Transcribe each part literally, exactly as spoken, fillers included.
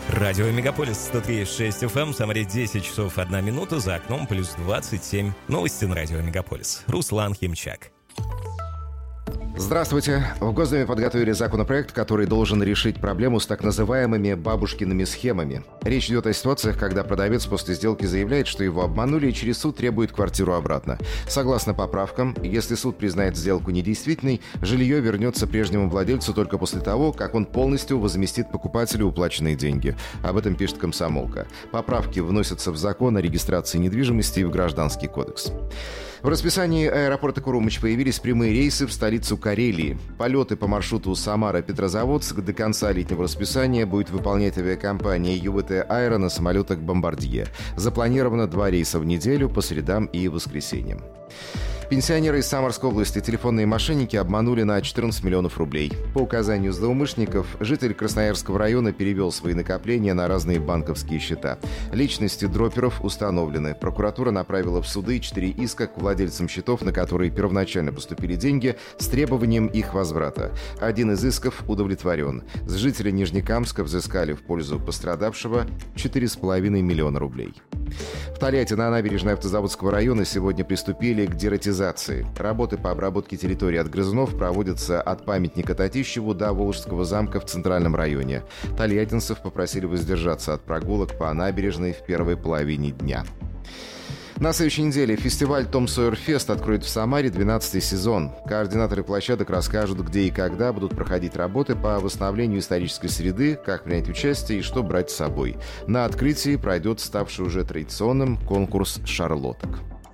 Радио Мегаполис сто три и шесть эф эм, Самаре десять часов одна минута, за окном плюс двадцать семь. Новости на Радио Мегаполис. Руслан Химчак. Здравствуйте. В Госдуме подготовили законопроект, который должен решить проблему с так называемыми бабушкиными схемами. Речь идет о ситуациях, когда продавец после сделки заявляет, что его обманули и через суд требует квартиру обратно. Согласно поправкам, если суд признает сделку недействительной, жилье вернется прежнему владельцу только после того, как он полностью возместит покупателю уплаченные деньги. Об этом пишет «Комсомолка». Поправки вносятся в закон о регистрации недвижимости и в Гражданский кодекс. В расписании аэропорта Курумыч появились прямые рейсы в столицу Карелии. Полеты по маршруту Самара-Петрозаводск до конца летнего расписания будет выполнять авиакомпания ю вэ тэ «Аэро» на самолетах «Бомбардье». Запланировано два рейса в неделю по средам и воскресеньям. Пенсионеры из Самарской области телефонные мошенники обманули на четырнадцать миллионов рублей. По указанию злоумышленников, житель Красноярского района перевел свои накопления на разные банковские счета. Личности дроперов установлены. Прокуратура направила в суды четыре иска к владельцам счетов, на которые первоначально поступили деньги, с требованием их возврата. Один из исков удовлетворен. С жителя Нижнекамска взыскали в пользу пострадавшего четыре с половиной миллиона рублей. В Тольятти на набережной Автозаводского района сегодня приступили к дератизации. Работы по обработке территории от грызунов проводятся от памятника Татищеву до Волжского замка в центральном районе. Тольяттинцев попросили воздержаться от прогулок по набережной в первой половине дня. На следующей неделе фестиваль Том Сойер Фест откроет в Самаре двенадцатый сезон. Координаторы площадок расскажут, где и когда будут проходить работы по восстановлению исторической среды, как принять участие и что брать с собой. На открытии пройдет ставший уже традиционным конкурс шарлоток.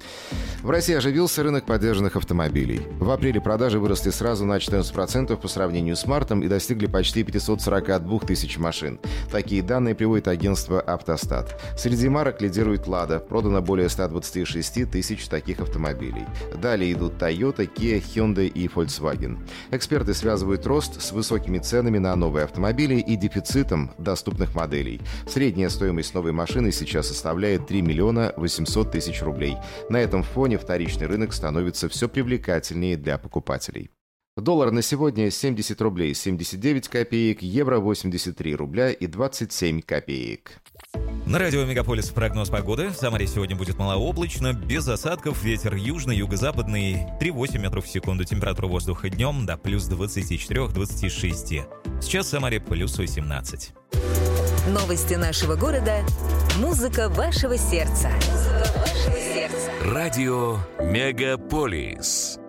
В России оживился рынок подержанных автомобилей. В апреле продажи выросли сразу на четырнадцать процентов по сравнению с мартом и достигли почти пятьсот сорок два тысяч машин. Такие данные приводит агентство «Автостат». Среди марок лидирует «Лада». Продано более ста двадцати шести тысяч таких автомобилей. Далее идут Toyota, Kia, Hyundai и Volkswagen. Эксперты связывают рост с высокими ценами на новые автомобили и дефицитом доступных моделей. Средняя стоимость новой машины сейчас составляет три миллиона восемьсот тысяч рублей. На этом фоне вторичный рынок становится все привлекательнее для покупателей. Доллар на сегодня семьдесят рублей семьдесят девять копеек, евро восемьдесят три рубля и двадцать семь копеек. На радио Мегаполис прогноз погоды. В Самаре сегодня будет малооблачно, без осадков, ветер южный, юго-западный, три целых восемь метров в секунду. Температура воздуха днем до плюс двадцать четыре - двадцать шесть. Сейчас в Самаре плюс восемнадцать. Новости нашего города. Музыка вашего сердца. Музыка вашего сердца. Радио Мегаполис.